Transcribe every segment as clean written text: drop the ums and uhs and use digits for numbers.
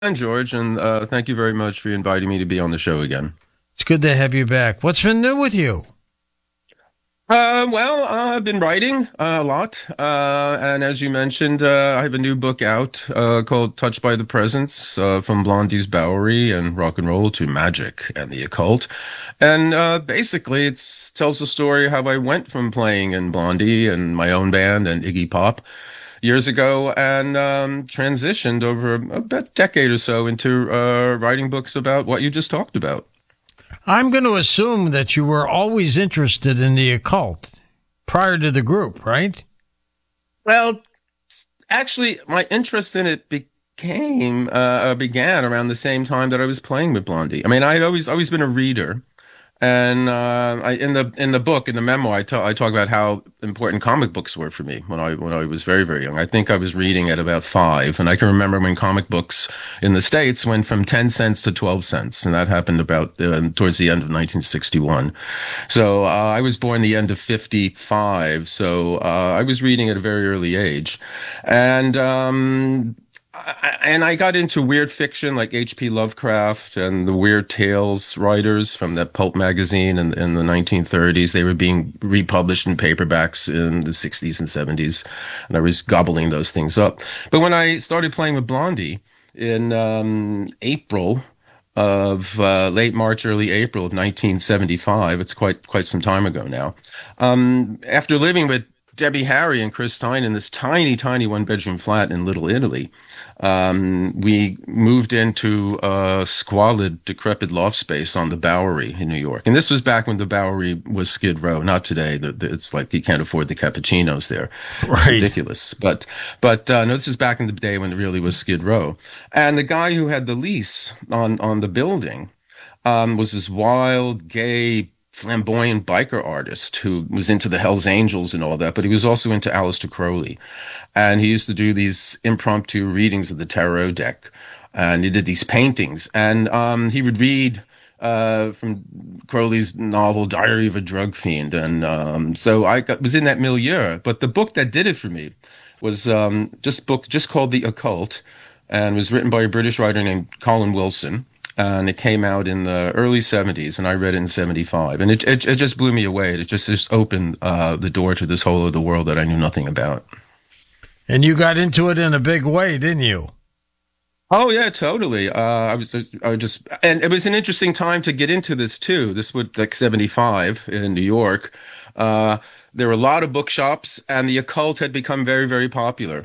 And George, and thank you very much for inviting me to be on the show again. It's good to have you back. What's been new with you? I've been writing a lot, and as you mentioned, I have a new book out called "Touched by the Presence," from Blondie's Bowery and rock and roll to magic and the occult, and basically, it tells the story how I went from playing in Blondie and my own band and Iggy Pop years ago, and transitioned over a decade or so into writing books about what you just talked about. I'm going to assume that you were always interested in the occult prior to the group, right? Well, actually, my interest in it began around the same time that I was playing with Blondie. I mean, I'd always been a reader, and in the book, in the memoir, I talk about how important comic books were for me when I was very, very young. I think I was reading at about 5, and I can remember when comic books in the States went from 10 cents to 12 cents, and that happened about towards the end of 1961. So I was born the end of 55, so I was reading at a very early age, and I got into weird fiction like H.P. Lovecraft and the Weird Tales writers from that pulp magazine in the 1930s. They were being republished in paperbacks in the 60s and 70s, and I was gobbling those things up. But when I started playing with Blondie in April of late March, early April of 1975, it's quite some time ago now. After living with Debbie Harry and Chris Stein in this tiny, tiny one-bedroom flat in Little Italy, we moved into a squalid, decrepit loft space on the Bowery in New York. And this was back when the Bowery was Skid Row, not today. It's like you can't afford the cappuccinos there. It's Right. ridiculous. But no, this is back in the day when it really was Skid Row. And the guy who had the lease on the building, was this wild, gay, flamboyant biker artist who was into the Hells Angels and all that, but he was also into Aleister Crowley. And he used to do these impromptu readings of the tarot deck. And he did these paintings. And he would read from Crowley's novel Diary of a Drug Fiend. And so was in that milieu. But the book that did it for me was just called The Occult, and was written by a British writer named Colin Wilson. And it came out in the early 70s, and I read it in 75. And it just blew me away. It just opened the door to this whole other world that I knew nothing about. And you got into it in a big way, didn't you? Oh yeah, totally. I just, and it was an interesting time to get into this too. This was like 75 in New York. There were a lot of bookshops, and the occult had become very, very popular.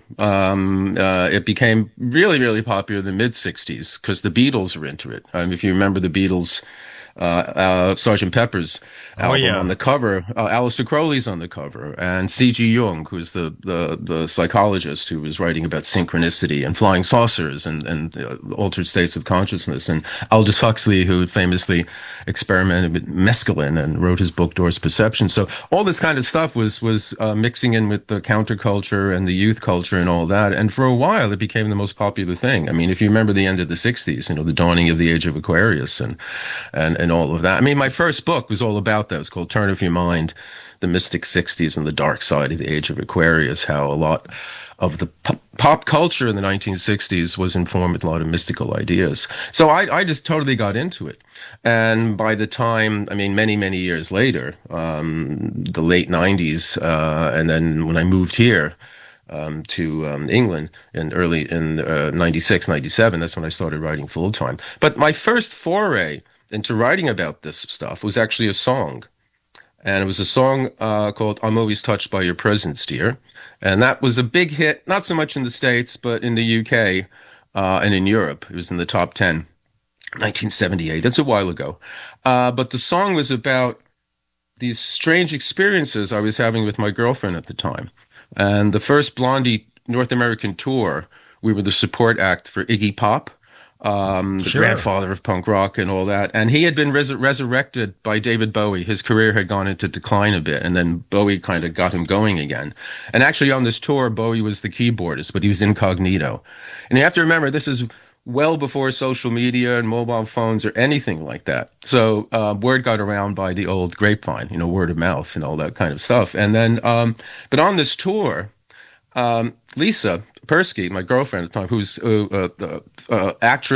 It became really, really popular in the mid 60s because the Beatles were into it. If you remember the Beatles, Sergeant Pepper's Oh, album yeah. on the cover. Aleister Crowley's on the cover, and C.G. Jung, who's the psychologist who was writing about synchronicity and flying saucers and altered states of consciousness, and Aldous Huxley, who famously experimented with mescaline and wrote his book Doors Perception. So all this kind of stuff was mixing in with the counterculture and the youth culture and all that, and for a while it became the most popular thing. I mean, if you remember the end of the 60s, the dawning of the age of Aquarius and all of that. I mean, my first book was all about that. It was called Turn of Your Mind, The Mystic 60s and the Dark Side of the Age of Aquarius, how a lot of the pop culture in the 1960s was informed with a lot of mystical ideas. So I just totally got into it. And by the time, I mean, many, many years later, the late 90s, and then when I moved here, to England in 96, 97, that's when I started writing full time. But my first foray into writing about this stuff was actually a song. And it was a song called I'm Always Touched by Your Presence, Dear. And that was a big hit, not so much in the States, but in the UK and in Europe. It was in the top 10, 1978. That's a while ago. But the song was about these strange experiences I was having with my girlfriend at the time. And the first Blondie North American tour, we were the support act for Iggy Pop, the Sure. grandfather of punk rock and all that. And he had been resurrected by David Bowie. His career had gone into decline a bit, and then Bowie kind of got him going again. And actually on this tour, Bowie was the keyboardist, but he was incognito. And you have to remember, this is well before social media and mobile phones or anything like that. So word got around by the old grapevine, word of mouth and all that kind of stuff. And then, but on this tour, Lisa Persky, my girlfriend at the time, who's actress.